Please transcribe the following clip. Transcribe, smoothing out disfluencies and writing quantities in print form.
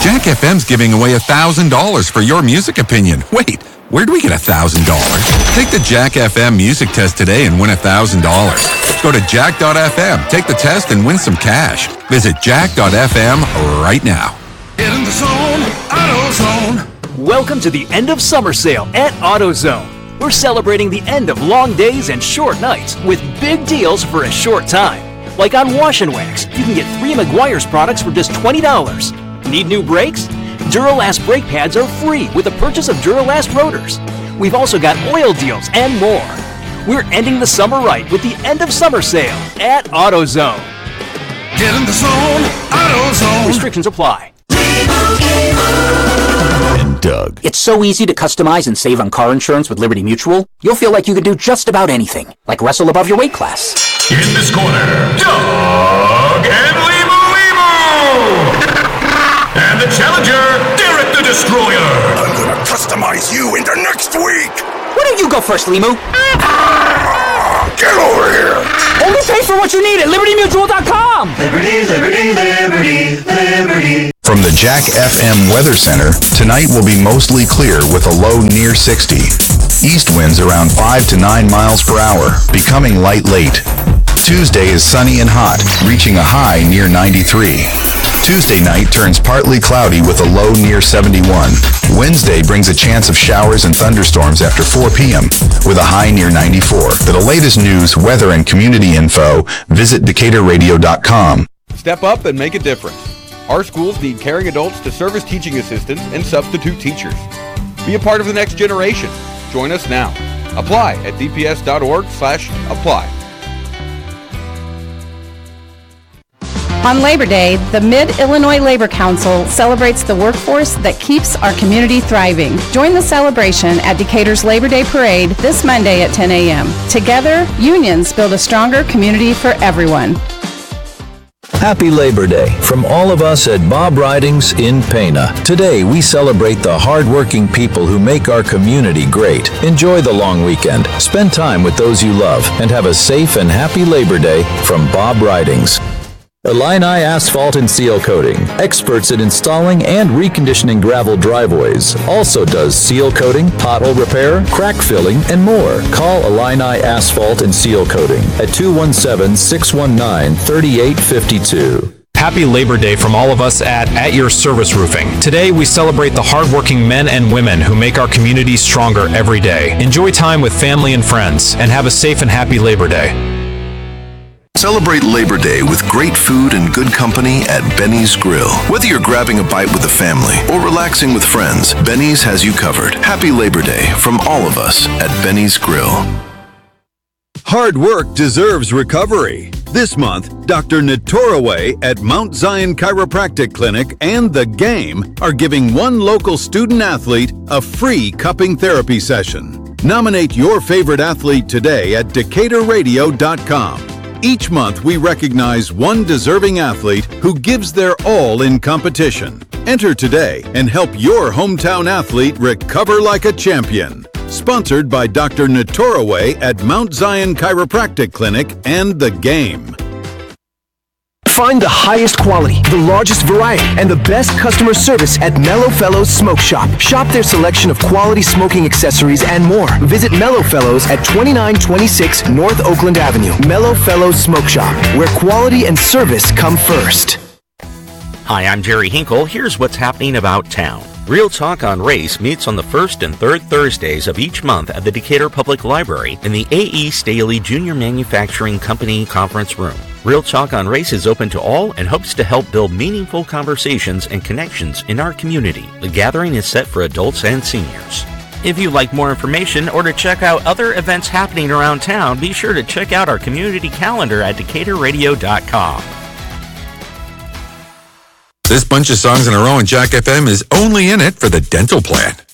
Jack FM's giving away $1,000 for your music opinion. Wait, where do we get $1,000? Take the Jack FM music test today and win $1,000. Go to jack.fm, take the test, and win some cash. Visit jack.fm right now. Get in the zone, AutoZone. Welcome to the end of summer sale at AutoZone. We're celebrating the end of long days and short nights with big deals for a short time. Like on Wash and Wax, you can get 3 Meguiar's products for just $20. Need new brakes? Duralast brake pads are free with the purchase of Duralast rotors. We've also got oil deals and more. We're ending the summer right with the end of summer sale at AutoZone. Get in the zone, AutoZone. Restrictions apply. And Doug. It's so easy to customize and save on car insurance with Liberty Mutual. You'll feel like you could do just about anything, like wrestle above your weight class. In this corner, Doug and Limu. And the challenger, Derek the Destroyer. I'm gonna customize you into next week. Why don't you go first, Limu? Get over here. Only pay for what you need at LibertyMutual.com. Liberty, liberty, liberty, liberty. From the Jack FM Weather Center, tonight will be mostly clear with a low near 60. East winds around 5 to 9 miles per hour, becoming light late. Tuesday is sunny and hot, reaching a high near 93. Tuesday night turns partly cloudy with a low near 71. Wednesday brings a chance of showers and thunderstorms after 4 p.m. with a high near 94. For the latest news, weather, and community info, visit DecaturRadio.com. Step up and make a difference. Our schools need caring adults to serve as teaching assistants and substitute teachers. Be a part of the next generation. Join us now. Apply at dps.org/apply. On Labor Day, the Mid-Illinois Labor Council celebrates the workforce that keeps our community thriving. Join the celebration at Decatur's Labor Day Parade this Monday at 10 a.m. Together, unions build a stronger community for everyone. Happy Labor Day from all of us at Bob Ridings in Pana. Today we celebrate the hard-working people who make our community great. Enjoy the long weekend, spend time with those you love, and have a safe and happy Labor Day from Bob Ridings. Illini Asphalt and Seal Coating, experts in installing and reconditioning gravel driveways. Also does seal coating, pothole repair, crack filling, and more. Call Illini Asphalt and Seal Coating at 217-619-3852. Happy Labor Day from all of us at Your Service Roofing. Today we celebrate the hardworking men and women who make our community stronger every day. Enjoy time with family and friends, and have a safe and happy Labor Day. Celebrate Labor Day with great food and good company at Benny's Grill. Whether you're grabbing a bite with the family or relaxing with friends, Benny's has you covered. Happy Labor Day from all of us at Benny's Grill. Hard work deserves recovery. This month, Dr. Natoraway at Mount Zion Chiropractic Clinic and The Game are giving one local student athlete a free cupping therapy session. Nominate your favorite athlete today at DecaturRadio.com. Each month, we recognize one deserving athlete who gives their all in competition. Enter today and help your hometown athlete recover like a champion. Sponsored by Dr. Natoraway at Mount Zion Chiropractic Clinic and The Game. Find the highest quality, the largest variety, and the best customer service at Mellow Fellows Smoke Shop. Shop their selection of quality smoking accessories and more. Visit Mellow Fellows at 2926 North Oakland Avenue. Mellow Fellows Smoke Shop, where quality and service come first. Hi, I'm Jerry Hinkle. Here's what's happening about town. Real Talk on Race meets on the first and third Thursdays of each month at the Decatur Public Library in the A.E. Staley Junior Manufacturing Company Conference Room. Real Talk on Race is open to all and hopes to help build meaningful conversations and connections in our community. The gathering is set for adults and seniors. If you'd like more information or to check out other events happening around town, be sure to check out our community calendar at DecaturRadio.com. This bunch of songs in a row on Jack FM is only in it for the dental plan.